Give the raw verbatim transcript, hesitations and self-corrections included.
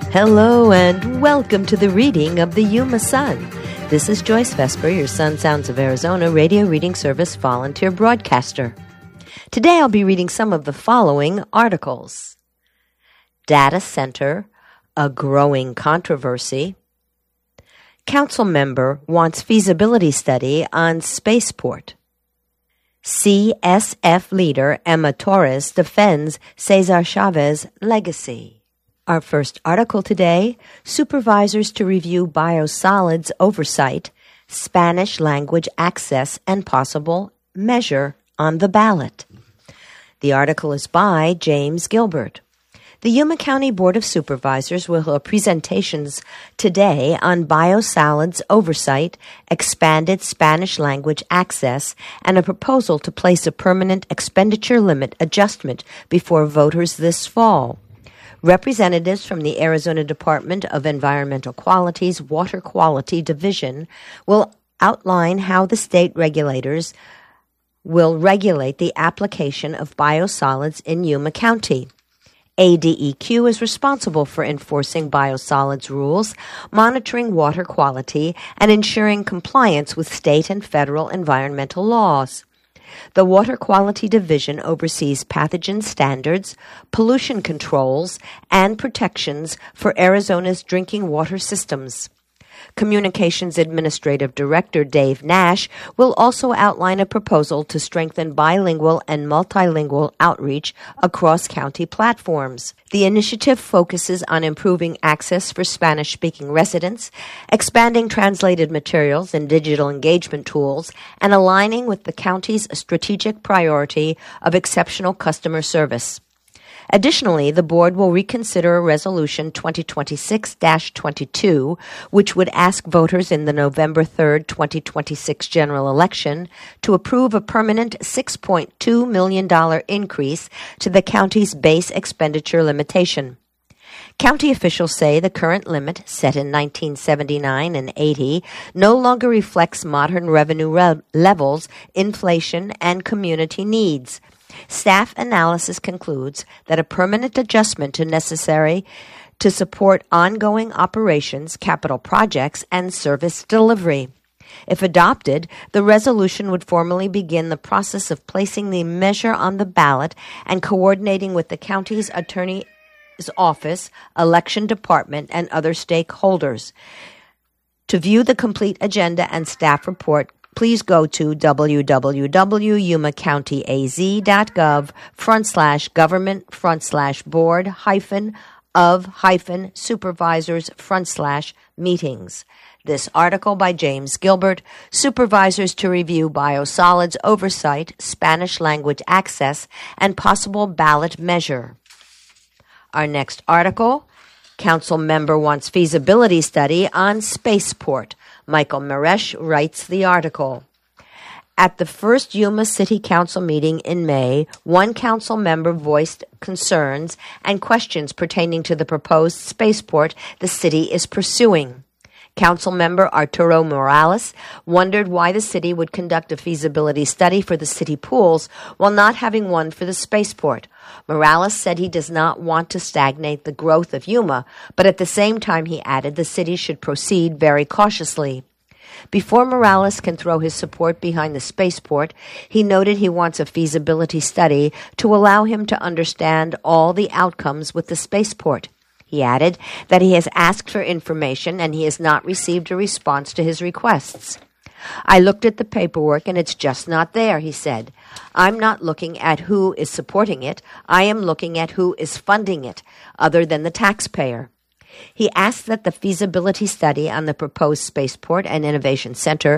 Hello and welcome to the reading of the Yuma Sun. This is Joyce Vesper, your Sun Sounds of Arizona radio reading service volunteer broadcaster. Today I'll be reading some of the following articles. Data Center, a growing controversy. Council member wants feasibility study on spaceport. C S F leader Emma Torres defends Cesar Chavez legacy. Our first article today, supervisors to review biosolids oversight, Spanish language access and possible measure on the ballot. The article is by James Gilbert. The Yuma County Board of Supervisors will hold presentations today on biosolids oversight, expanded Spanish language access, and a proposal to place a permanent expenditure limit adjustment before voters this fall. Representatives from the Arizona Department of Environmental Quality's Water Quality Division will outline how the state regulators will regulate the application of biosolids in Yuma County. A D E Q is responsible for enforcing biosolids rules, monitoring water quality, and ensuring compliance with state and federal environmental laws. The Water Quality Division oversees pathogen standards, pollution controls, and protections for Arizona's drinking water systems. Communications Administrative Director Dave Nash will also outline a proposal to strengthen bilingual and multilingual outreach across county platforms. The initiative focuses on improving access for Spanish-speaking residents, expanding translated materials and digital engagement tools, and aligning with the county's strategic priority of exceptional customer service. Additionally, the board will reconsider a Resolution twenty twenty-six dash twenty-two, which would ask voters in the November third, twenty twenty-six general election to approve a permanent six point two million dollars increase to the county's base expenditure limitation. County officials say the current limit, set in nineteen seventy-nine and eighty, no longer reflects modern revenue re- levels, inflation, and community needs. Staff analysis concludes that a permanent adjustment is necessary to support ongoing operations, capital projects, and service delivery. If adopted, the resolution would formally begin the process of placing the measure on the ballot and coordinating with the county's attorney's office, election department, and other stakeholders. To view the complete agenda and staff report, please go to www.yumacountyaz.gov front slash government front slash board hyphen of hyphen supervisors front slash meetings. This article by James Gilbert, Supervisors to Review Biosolids Oversight, Spanish Language Access, and Possible Ballot Measure. Our next article, Council Member Wants Feasibility Study on Spaceport. Michael Maresh writes the article. At the first Yuma City Council meeting in May, one council member voiced concerns and questions pertaining to the proposed spaceport the city is pursuing. Council member Arturo Morales wondered why the city would conduct a feasibility study for the city pools while not having one for the spaceport. Morales said he does not want to stagnate the growth of Yuma, but at the same time he added the city should proceed very cautiously. Before Morales can throw his support behind the spaceport, he noted he wants a feasibility study to allow him to understand all the outcomes with the spaceport. He added that he has asked for information and he has not received a response to his requests. I looked at the paperwork and it's just not there, he said. I'm not looking at who is supporting it. I am looking at who is funding it, other than the taxpayer. He asked that the feasibility study on the proposed spaceport and innovation center